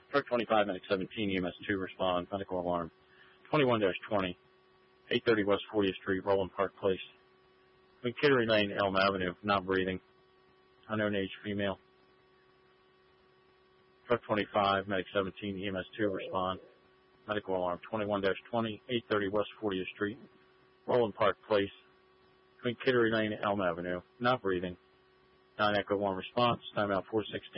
Truck 25, Medic 17, EMS 2, respond. Medical alarm 21-20, 830 West 40th Street, Roland Park Place. Kittery Lane, Elm Avenue, not breathing. Unknown age, female. Truck 25, Medic 17, EMS 2, respond. Medical alarm 21-20, 830 West 40th Street, Roland Park Place. Kittery Lane, Elm Avenue, not breathing. 9 Echo 1 response, timeout 416.